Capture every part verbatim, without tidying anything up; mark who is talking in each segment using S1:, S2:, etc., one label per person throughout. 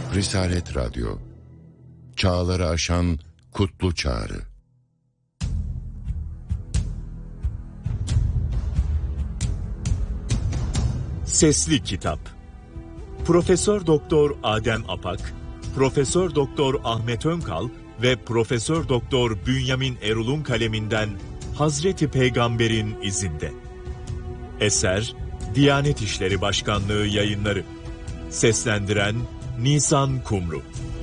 S1: Risalet Radyo, çağları aşan kutlu çağrı.
S2: Sesli Kitap. Profesör Doktor Adem Apak, Profesör Doktor Ahmet Önkal ve Profesör Doktor Bünyamin Erul'un kaleminden Hazreti Peygamber'in izinde. Eser Diyanet İşleri Başkanlığı Yayınları. Seslendiren Nisan Kumru.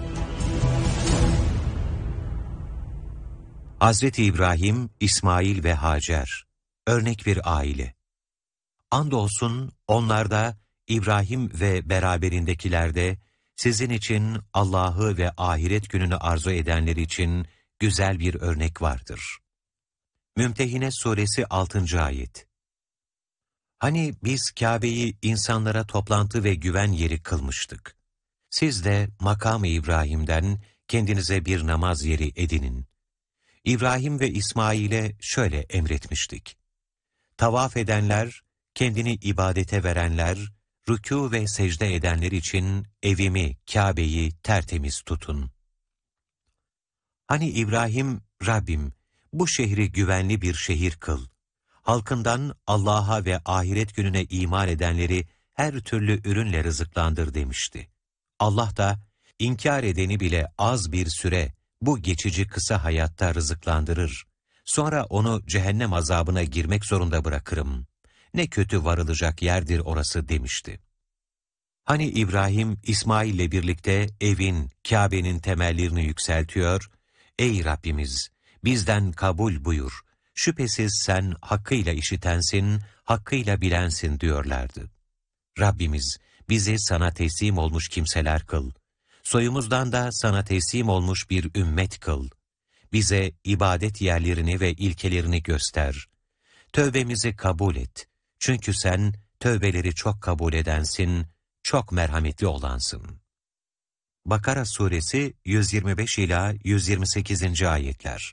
S3: Hazreti İbrahim, İsmail ve Hacer, örnek bir aile. Andolsun onlarda, İbrahim ve beraberindekilerde, sizin için Allah'ı ve ahiret gününü arzu edenler için güzel bir örnek vardır. Mümtehine Suresi altıncı ayet. Hani biz Kabe'yi insanlara toplantı ve güven yeri kılmıştık. Siz de makam-ı İbrahim'den kendinize bir namaz yeri edinin. İbrahim ve İsmail'e şöyle emretmiştik. Tavaf edenler, kendini ibadete verenler, rükû ve secde edenler için evimi, Kabe'yi tertemiz tutun. Hani İbrahim, Rabbim, bu şehri güvenli bir şehir kıl. Halkından Allah'a ve ahiret gününe iman edenleri her türlü ürünle rızıklandır demişti. Allah da, inkar edeni bile az bir süre bu geçici kısa hayatta rızıklandırır. Sonra onu cehennem azabına girmek zorunda bırakırım. Ne kötü varılacak yerdir orası demişti. Hani İbrahim, İsmail ile birlikte evin, Kabe'nin temellerini yükseltiyor, ''Ey Rabbimiz, bizden kabul buyur, şüphesiz sen hakkıyla işitensin, hakkıyla bilensin.'' diyorlardı. Rabbimiz, bizi sana teslim olmuş kimseler kıl, soyumuzdan da sana teslim olmuş bir ümmet kıl, bize ibadet yerlerini ve ilkelerini göster, tövbemizi kabul et, çünkü sen tövbeleri çok kabul edensin, çok merhametli olansın. Bakara Suresi yüz yirmi beş ila yüz yirmi sekizinci ayetler.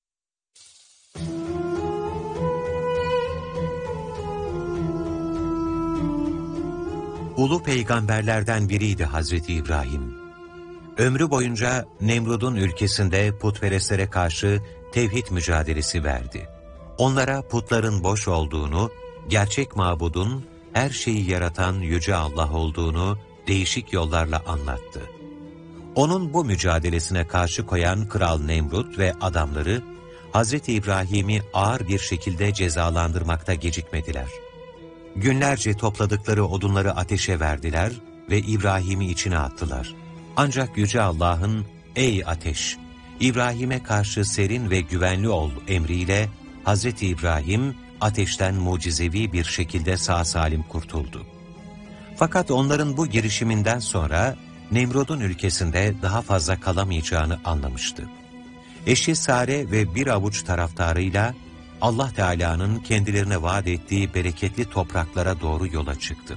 S3: Ulu peygamberlerden biriydi Hazreti İbrahim. Ömrü boyunca Nemrud'un ülkesinde putperestlere karşı tevhid mücadelesi verdi. Onlara putların boş olduğunu, gerçek mabudun, her şeyi yaratan Yüce Allah olduğunu değişik yollarla anlattı. Onun bu mücadelesine karşı koyan Kral Nemrut ve adamları, Hazreti İbrahim'i ağır bir şekilde cezalandırmakta gecikmediler. Günlerce topladıkları odunları ateşe verdiler ve İbrahim'i içine attılar. Ancak Yüce Allah'ın, ''Ey ateş, İbrahim'e karşı serin ve güvenli ol.'' emriyle Hazreti İbrahim, ateşten mucizevi bir şekilde sağ salim kurtuldu. Fakat onların bu girişiminden sonra Nemrud'un ülkesinde daha fazla kalamayacağını anlamıştı. Eşi Sare ve bir avuç taraftarıyla Allah Teala'nın kendilerine vaat ettiği bereketli topraklara doğru yola çıktı.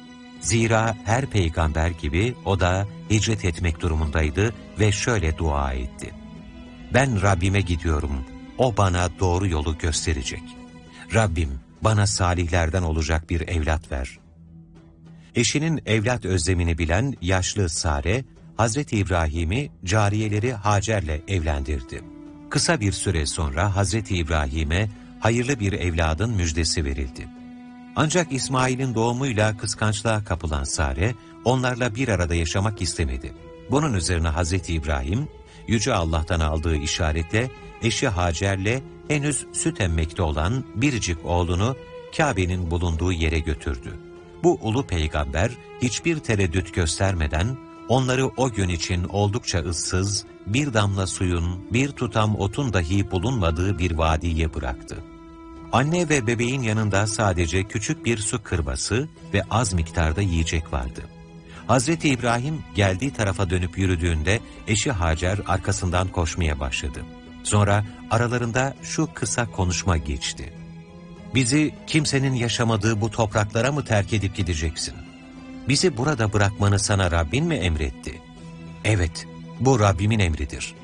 S3: Zira her peygamber gibi o da hicret etmek durumundaydı ve şöyle dua etti. Ben Rabbime gidiyorum, o bana doğru yolu gösterecek. Rabbim bana salihlerden olacak bir evlat ver. Eşinin evlat özlemini bilen yaşlı Sare, Hazreti İbrahim'i cariyeleri Hacer'le evlendirdi. Kısa bir süre sonra Hazreti İbrahim'e hayırlı bir evladın müjdesi verildi. Ancak İsmail'in doğumuyla kıskançlığa kapılan Sare, onlarla bir arada yaşamak istemedi. Bunun üzerine Hazreti İbrahim, Yüce Allah'tan aldığı işaretle eşi Hacer'le henüz süt emmekte olan biricik oğlunu Kabe'nin bulunduğu yere götürdü. Bu ulu peygamber hiçbir tereddüt göstermeden onları o gün için oldukça ıssız, bir damla suyun, bir tutam otun dahi bulunmadığı bir vadiye bıraktı. Anne ve bebeğin yanında sadece küçük bir su kırbası ve az miktarda yiyecek vardı. Hazreti İbrahim geldiği tarafa dönüp yürüdüğünde eşi Hacer arkasından koşmaya başladı. Sonra aralarında şu kısa konuşma geçti. Bizi kimsenin yaşamadığı bu topraklara mı terk edip gideceksin? Bizi burada bırakmanı sana Rabbin mi emretti? Evet, bu Rabbimin emridir.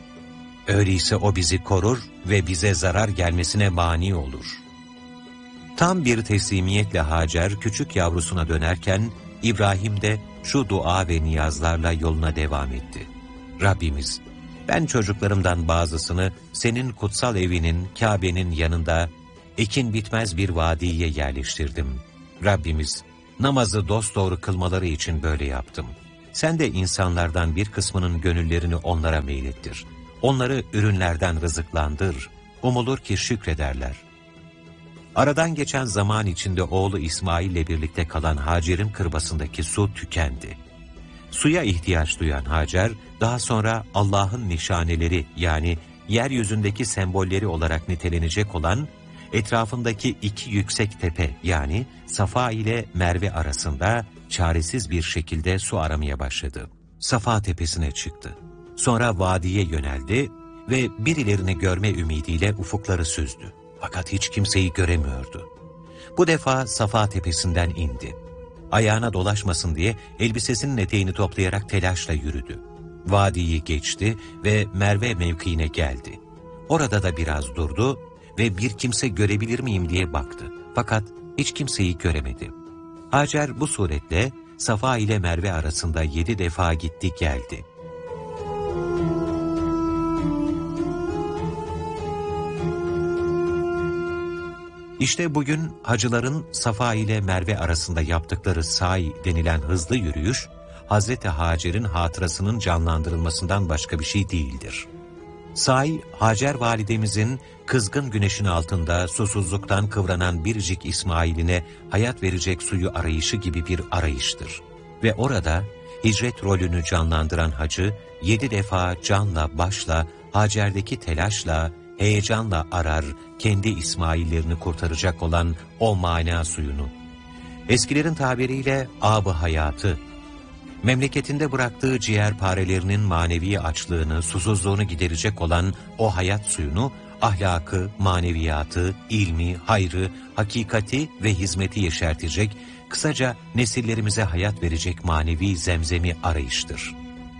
S3: Öyleyse o bizi korur ve bize zarar gelmesine mani olur. Tam bir teslimiyetle Hacer küçük yavrusuna dönerken İbrahim de şu dua ve niyazlarla yoluna devam etti. Rabbimiz, ben çocuklarımdan bazısını senin kutsal evinin, Kabe'nin yanında ekin bitmez bir vadiye yerleştirdim. Rabbimiz, namazı dosdoğru kılmaları için böyle yaptım. Sen de insanlardan bir kısmının gönüllerini onlara meylettir. Onları ürünlerden rızıklandır. Umulur ki şükrederler. Aradan geçen zaman içinde oğlu İsmail ile birlikte kalan Hacer'in kırbasındaki su tükendi. Suya ihtiyaç duyan Hacer, daha sonra Allah'ın nişaneleri yani yeryüzündeki sembolleri olarak nitelenecek olan etrafındaki iki yüksek tepe yani Safa ile Merve arasında çaresiz bir şekilde su aramaya başladı. Safa tepesine çıktı. Sonra vadiye yöneldi ve birilerini görme ümidiyle ufukları süzdü. Fakat hiç kimseyi göremiyordu. Bu defa Safa tepesinden indi. Ayağına dolaşmasın diye elbisesinin eteğini toplayarak telaşla yürüdü. Vadiyi geçti ve Merve mevkiine geldi. Orada da biraz durdu ve bir kimse görebilir miyim diye baktı. Fakat hiç kimseyi göremedi. Hacer bu suretle Safa ile Merve arasında yedi defa gitti geldi. İşte bugün hacıların Safa ile Merve arasında yaptıkları sa'i denilen hızlı yürüyüş, Hazreti Hacer'in hatırasının canlandırılmasından başka bir şey değildir. Sa'i, Hacer validemizin kızgın güneşin altında susuzluktan kıvranan biricik İsmail'ine hayat verecek suyu arayışı gibi bir arayıştır. Ve orada hicret rolünü canlandıran hacı, yedi defa canla başla, Hacer'deki telaşla, heyecanla arar kendi İsmail'lerini kurtaracak olan o mana suyunu. Eskilerin tabiriyle ab-ı hayatı, memleketinde bıraktığı ciğerparelerinin manevi açlığını, susuzluğunu giderecek olan o hayat suyunu, ahlakı, maneviyatı, ilmi, hayrı, hakikati ve hizmeti yeşertecek, kısaca nesillerimize hayat verecek manevi zemzemi arayıştır.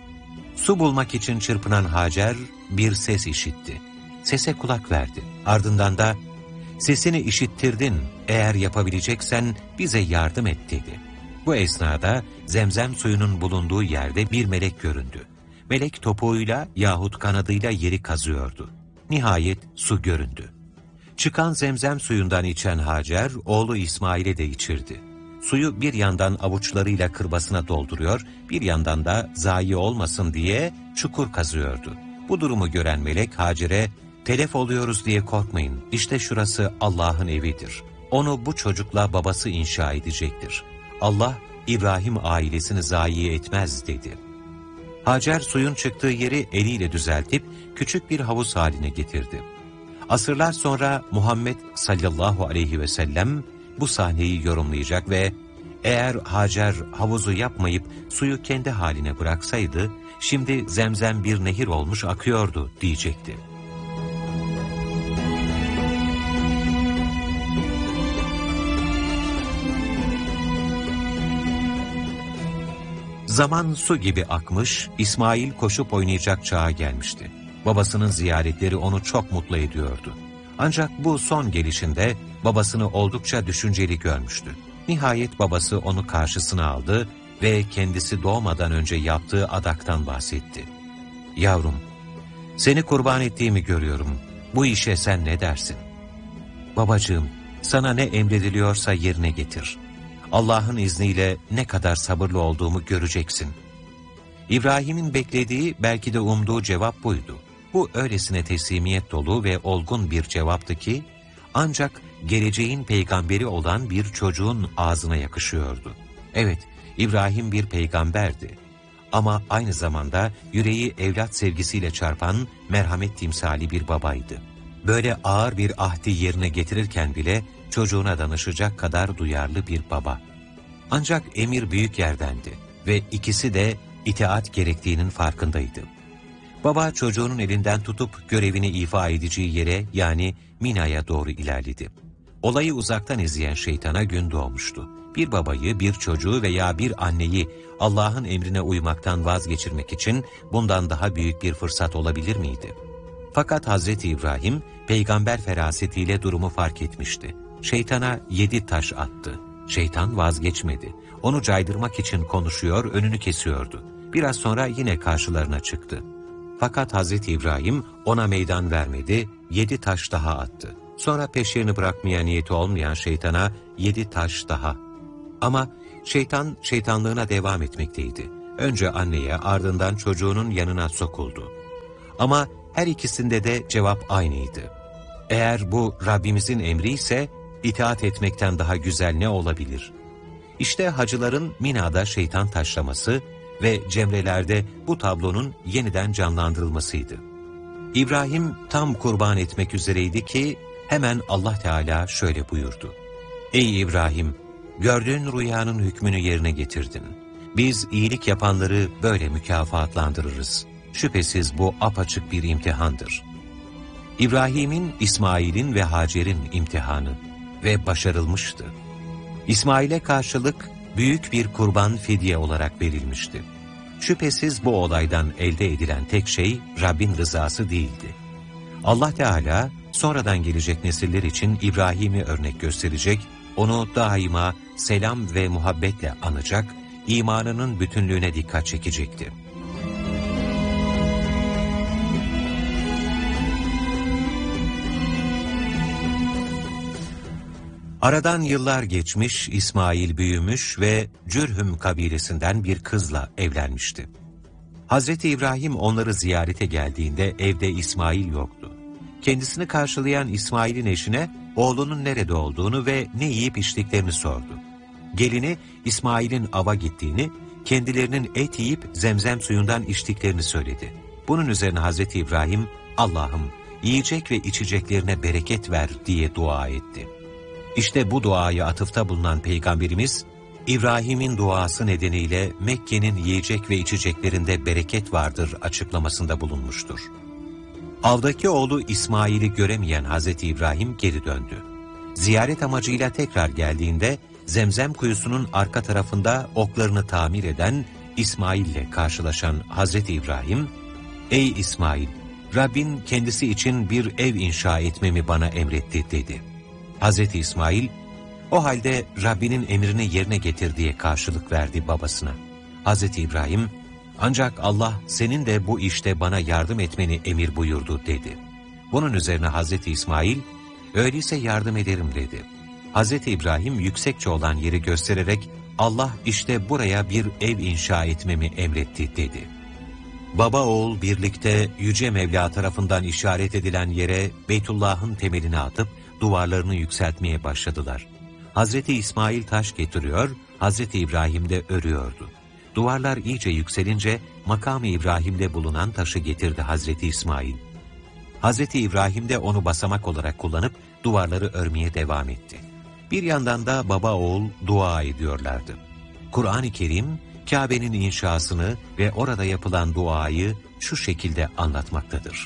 S3: Su bulmak için çırpınan Hacer bir ses işitti. Sese kulak verdi. Ardından da sesini işittirdin, eğer yapabileceksen bize yardım et dedi. Bu esnada zemzem suyunun bulunduğu yerde bir melek göründü. Melek topuğuyla yahut kanadıyla yeri kazıyordu. Nihayet su göründü. Çıkan zemzem suyundan içen Hacer, oğlu İsmail'e de içirdi. Suyu bir yandan avuçlarıyla kırbasına dolduruyor, bir yandan da zayi olmasın diye çukur kazıyordu. Bu durumu gören melek Hacer'e, telef oluyoruz diye korkmayın, işte şurası Allah'ın evidir. Onu bu çocukla babası inşa edecektir. Allah, İbrahim ailesini zayi etmez dedi. Hacer suyun çıktığı yeri eliyle düzeltip küçük bir havuz haline getirdi. Asırlar sonra Muhammed sallallahu aleyhi ve sellem bu sahneyi yorumlayacak ve eğer Hacer havuzu yapmayıp suyu kendi haline bıraksaydı, şimdi zemzem bir nehir olmuş akıyordu diyecekti. Zaman su gibi akmış, İsmail koşup oynayacak çağa gelmişti. Babasının ziyaretleri onu çok mutlu ediyordu. Ancak bu son gelişinde babasını oldukça düşünceli görmüştü. Nihayet babası onu karşısına aldı ve kendisi doğmadan önce yaptığı adaktan bahsetti. Yavrum, seni kurban ettiğimi görüyorum. Bu işe sen ne dersin? Babacığım, sana ne emrediliyorsa yerine getir. Allah'ın izniyle ne kadar sabırlı olduğumu göreceksin. İbrahim'in beklediği, belki de umduğu cevap buydu. Bu öylesine teslimiyet dolu ve olgun bir cevaptı ki, ancak geleceğin peygamberi olan bir çocuğun ağzına yakışıyordu. Evet, İbrahim bir peygamberdi. Ama aynı zamanda yüreği evlat sevgisiyle çarpan merhamet timsali bir babaydı. Böyle ağır bir ahdi yerine getirirken bile çocuğuna danışacak kadar duyarlı bir baba. Ancak emir büyük yerdendi ve ikisi de itaat gerektiğinin farkındaydı. Baba çocuğunun elinden tutup görevini ifa edeceği yere, yani Mina'ya doğru ilerledi. Olayı uzaktan izleyen şeytana gün doğmuştu. Bir babayı, bir çocuğu veya bir anneyi Allah'ın emrine uymaktan vazgeçirmek için bundan daha büyük bir fırsat olabilir miydi? Fakat Hazreti İbrahim peygamber ferasetiyle durumu fark etmişti. Şeytana yedi taş attı. Şeytan vazgeçmedi. Onu caydırmak için konuşuyor, önünü kesiyordu. Biraz sonra yine karşılarına çıktı. Fakat Hazreti İbrahim ona meydan vermedi, yedi taş daha attı. Sonra peşlerini bırakmaya niyeti olmayan şeytana yedi taş daha. Ama şeytan şeytanlığına devam etmekteydi. Önce anneye, ardından çocuğunun yanına sokuldu. Ama her ikisinde de cevap aynıydı. Eğer bu Rabbimizin emri ise itaat etmekten daha güzel ne olabilir? İşte hacıların Mina'da şeytan taşlaması ve cemrelerde bu tablonun yeniden canlandırılmasıydı. İbrahim tam kurban etmek üzereydi ki hemen Allah Teala şöyle buyurdu. Ey İbrahim! Gördüğün rüyanın hükmünü yerine getirdin. Biz iyilik yapanları böyle mükafatlandırırız. Şüphesiz bu apaçık bir imtihandır. İbrahim'in, İsmail'in ve Hacer'in imtihanı ve başarılmıştı. İsmail'e karşılık büyük bir kurban fidye olarak verilmişti. Şüphesiz bu olaydan elde edilen tek şey Rabbin rızası değildi. Allah Teala sonradan gelecek nesiller için İbrahim'i örnek gösterecek, onu daima selam ve muhabbetle anacak, imanının bütünlüğüne dikkat çekecekti. Aradan yıllar geçmiş, İsmail büyümüş ve Cürhüm kabilesinden bir kızla evlenmişti. Hazreti İbrahim onları ziyarete geldiğinde evde İsmail yoktu. Kendisini karşılayan İsmail'in eşine oğlunun nerede olduğunu ve ne yiyip içtiklerini sordu. Gelini İsmail'in ava gittiğini, kendilerinin et yiyip zemzem suyundan içtiklerini söyledi. Bunun üzerine Hazreti İbrahim, Allah'ım yiyecek ve içeceklerine bereket ver diye dua etti. İşte bu duayı atıfta bulunan Peygamberimiz, İbrahim'in duası nedeniyle Mekke'nin yiyecek ve içeceklerinde bereket vardır açıklamasında bulunmuştur. Avdaki oğlu İsmail'i göremeyen Hazreti İbrahim geri döndü. Ziyaret amacıyla tekrar geldiğinde Zemzem kuyusunun arka tarafında oklarını tamir eden İsmail'le karşılaşan Hazreti İbrahim, "Ey İsmail, Rabbin kendisi için bir ev inşa etmemi bana emretti" dedi. Hazreti İsmail, "O halde Rabbinin emrini yerine getir" diye karşılık verdi babasına. Hazreti İbrahim, "Ancak Allah senin de bu işte bana yardım etmeni emir buyurdu" dedi. Bunun üzerine Hazreti İsmail, "Öyleyse yardım ederim" dedi. Hazreti İbrahim yüksekçe olan yeri göstererek, "Allah işte buraya bir ev inşa etmemi emretti" dedi. Baba oğul birlikte Yüce Mevla tarafından işaret edilen yere Beytullah'ın temelini atıp duvarlarını yükseltmeye başladılar. Hazreti İsmail taş getiriyor, Hazreti İbrahim de örüyordu. Duvarlar iyice yükselince makam-ı İbrahim'de bulunan taşı getirdi Hazreti İsmail. Hazreti İbrahim de onu basamak olarak kullanıp duvarları örmeye devam etti. Bir yandan da baba oğul dua ediyorlardı. Kur'an-ı Kerim, Kabe'nin inşasını ve orada yapılan duayı şu şekilde anlatmaktadır.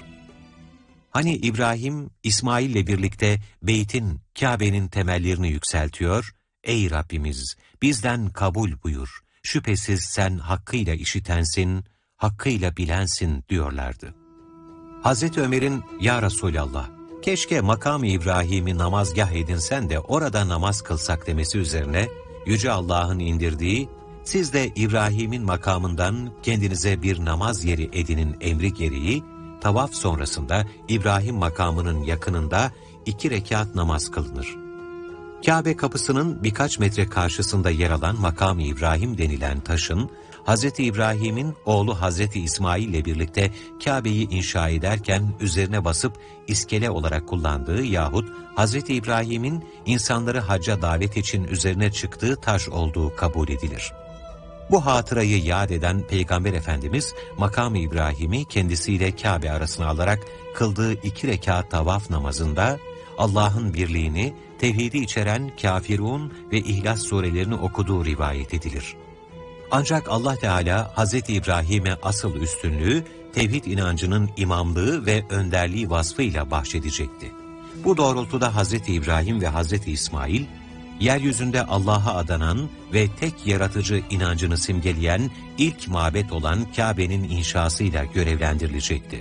S3: Hani İbrahim, İsmail'le birlikte beytin, Kabe'nin temellerini yükseltiyor, "Ey Rabbimiz, bizden kabul buyur, şüphesiz sen hakkıyla işitensin, hakkıyla bilensin" diyorlardı. Hazreti Ömer'in, "Ya Resulallah, keşke makam-ı İbrahim'i namazgah edinsen de orada namaz kılsak" demesi üzerine, Yüce Allah'ın indirdiği, "Siz de İbrahim'in makamından kendinize bir namaz yeri edinin" emri gereği, tavaf sonrasında İbrahim makamının yakınında iki rekat namaz kılınır. Kabe kapısının birkaç metre karşısında yer alan makam-ı İbrahim denilen taşın, Hazreti İbrahim'in oğlu Hazreti İsmail ile birlikte Kabe'yi inşa ederken üzerine basıp iskele olarak kullandığı yahut Hazreti İbrahim'in insanları hacca davet için üzerine çıktığı taş olduğu kabul edilir. Bu hatırayı yad eden Peygamber Efendimiz, makam-ı İbrahim'i kendisiyle Kabe arasına alarak kıldığı iki rekat tavaf namazında Allah'ın birliğini, tevhidi içeren Kafirun ve İhlas surelerini okuduğu rivayet edilir. Ancak Allah Teala Hazreti İbrahim'e asıl üstünlüğü, tevhid inancının imamlığı ve önderliği vasfıyla bahşedecekti. Bu doğrultuda Hazreti İbrahim ve Hazreti İsmail, yeryüzünde Allah'a adanan ve tek yaratıcı inancını simgeleyen ilk mabet olan Kabe'nin inşasıyla görevlendirilecekti.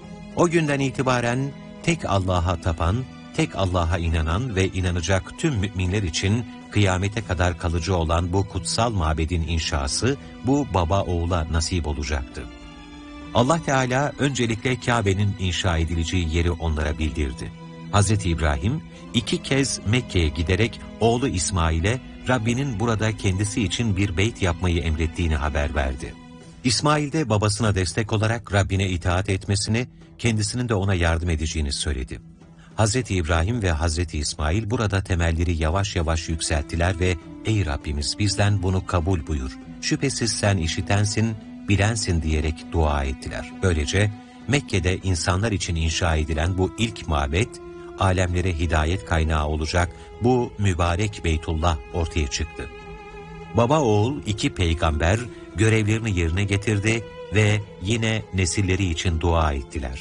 S3: O günden itibaren tek Allah'a tapan, tek Allah'a inanan ve inanacak tüm müminler için kıyamete kadar kalıcı olan bu kutsal mabedin inşası bu baba oğula nasip olacaktı. Allah Teala öncelikle Kabe'nin inşa edileceği yeri onlara bildirdi. Hazreti İbrahim iki kez Mekke'ye giderek oğlu İsmail'e Rabbinin burada kendisi için bir beyt yapmayı emrettiğini haber verdi. İsmail de babasına destek olarak Rabbine itaat etmesini, kendisinin de ona yardım edeceğini söyledi. Hazreti İbrahim ve Hazreti İsmail burada temelleri yavaş yavaş yükselttiler ve ''Ey Rabbimiz bizden bunu kabul buyur, şüphesiz sen işitensin, bilensin'' diyerek dua ettiler. Böylece Mekke'de insanlar için inşa edilen bu ilk mabet, alemlere hidayet kaynağı olacak bu mübarek Beytullah ortaya çıktı. Baba oğul iki peygamber görevlerini yerine getirdi ve yine nesilleri için dua ettiler.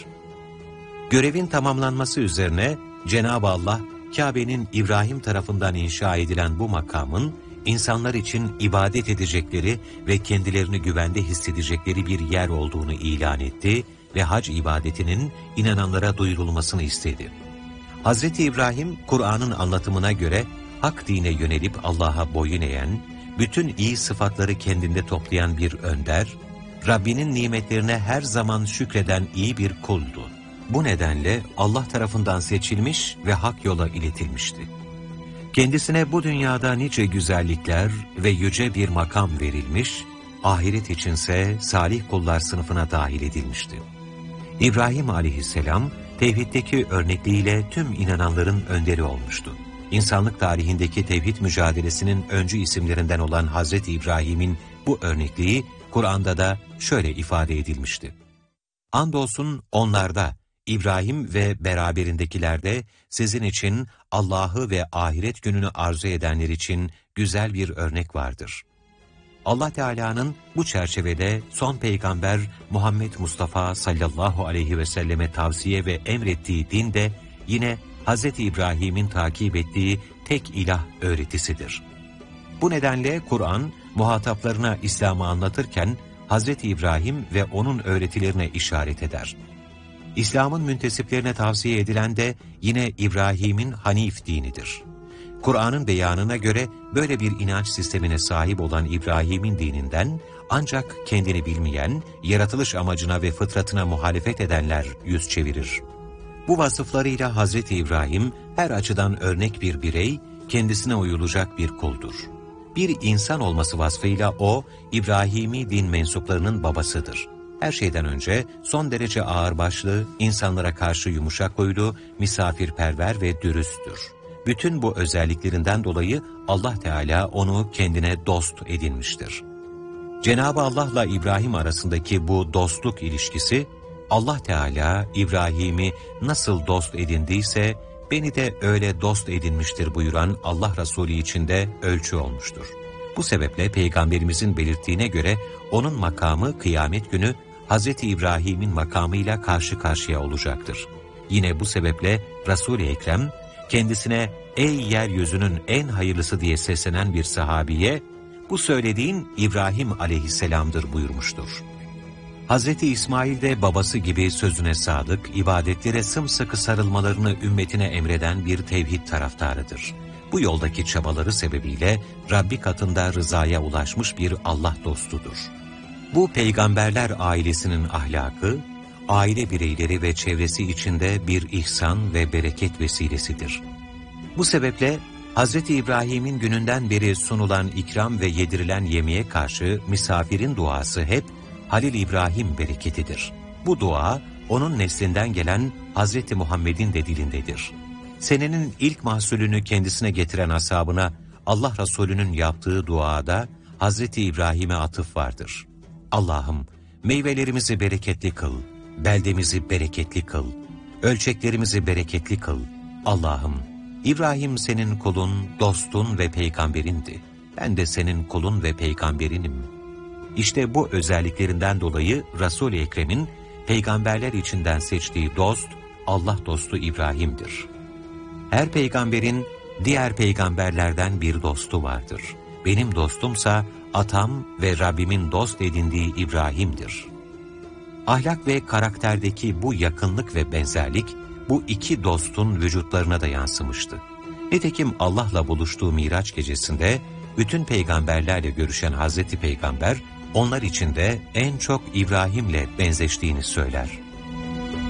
S3: Görevin tamamlanması üzerine Cenab-ı Allah, Kabe'nin İbrahim tarafından inşa edilen bu makamın, insanlar için ibadet edecekleri ve kendilerini güvende hissedecekleri bir yer olduğunu ilan etti ve hac ibadetinin inananlara duyurulmasını istedi. Hazreti İbrahim, Kur'an'ın anlatımına göre hak dine yönelip Allah'a boyun eğen, bütün iyi sıfatları kendinde toplayan bir önder, Rabbinin nimetlerine her zaman şükreden iyi bir kuldu. Bu nedenle Allah tarafından seçilmiş ve hak yola iletilmişti. Kendisine bu dünyada nice güzellikler ve yüce bir makam verilmiş, ahiret içinse salih kullar sınıfına dahil edilmişti. İbrahim aleyhisselam, tevhiddeki örnekliğiyle tüm inananların önderi olmuştu. İnsanlık tarihindeki tevhid mücadelesinin öncü isimlerinden olan Hazreti İbrahim'in bu örnekliği Kur'an'da da şöyle ifade edilmişti. Andolsun onlarda, İbrahim ve beraberindekilerde sizin için Allah'ı ve ahiret gününü arzu edenler için güzel bir örnek vardır. Allah Teala'nın bu çerçevede son peygamber Muhammed Mustafa sallallahu aleyhi ve selleme tavsiye ve emrettiği din de yine Hz. İbrahim'in takip ettiği tek ilah öğretisidir. Bu nedenle Kur'an muhataplarına İslam'ı anlatırken Hz. İbrahim ve onun öğretilerine işaret eder. İslam'ın müntesiplerine tavsiye edilen de yine İbrahim'in Hanif dinidir. Kur'an'ın beyanına göre böyle bir inanç sistemine sahip olan İbrahim'in dininden ancak kendini bilmeyen, yaratılış amacına ve fıtratına muhalefet edenler yüz çevirir. Bu vasıflarıyla Hazreti İbrahim her açıdan örnek bir birey, kendisine uyulacak bir kuldur. Bir insan olması vasfıyla o, İbrahimi din mensuplarının babasıdır. Her şeyden önce son derece ağırbaşlı, insanlara karşı yumuşak huylu, misafirperver ve dürüsttür. Bütün bu özelliklerinden dolayı Allah Teala onu kendine dost edinmiştir. Cenab-ı Allah'la İbrahim arasındaki bu dostluk ilişkisi, Allah Teala İbrahim'i nasıl dost edindiyse, beni de öyle dost edinmiştir buyuran Allah Resulü için de ölçü olmuştur. Bu sebeple Peygamberimizin belirttiğine göre onun makamı kıyamet günü Hazreti İbrahim'in makamıyla karşı karşıya olacaktır. Yine bu sebeple Resul-i Ekrem kendisine ''Ey yeryüzünün en hayırlısı'' diye seslenen bir sahabiye ''Bu söylediğin İbrahim aleyhisselamdır'' buyurmuştur. Hazreti İsmail de babası gibi sözüne sadık, ibadetlere sımsıkı sarılmalarını ümmetine emreden bir tevhid taraftarıdır. Bu yoldaki çabaları sebebiyle Rabbi katında rızaya ulaşmış bir Allah dostudur. Bu peygamberler ailesinin ahlakı, aile bireyleri ve çevresi içinde bir ihsan ve bereket vesilesidir. Bu sebeple Hazreti İbrahim'in gününden beri sunulan ikram ve yedirilen yemeğe karşı misafirin duası hep Halil İbrahim bereketidir. Bu dua onun neslinden gelen Hazreti Muhammed'in de dilindedir. Senenin ilk mahsulünü kendisine getiren ashabına Allah Resulü'nün yaptığı duada Hazreti İbrahim'e atıf vardır. Allah'ım meyvelerimizi bereketli kıl, beldemizi bereketli kıl, ölçeklerimizi bereketli kıl. Allah'ım İbrahim senin kulun, dostun ve peygamberindi. Ben de senin kulun ve peygamberinim. İşte bu özelliklerinden dolayı Resul-i Ekrem'in peygamberler içinden seçtiği dost, Allah dostu İbrahim'dir. Her peygamberin diğer peygamberlerden bir dostu vardır. Benim dostumsa atam ve Rabbimin dost edindiği İbrahim'dir. Ahlak ve karakterdeki bu yakınlık ve benzerlik, bu iki dostun vücutlarına da yansımıştı. Nitekim Allah'la buluştuğu Miraç gecesinde bütün peygamberlerle görüşen Hazreti Peygamber, onlar içinde en çok İbrahim'le benzeştiğini söyler.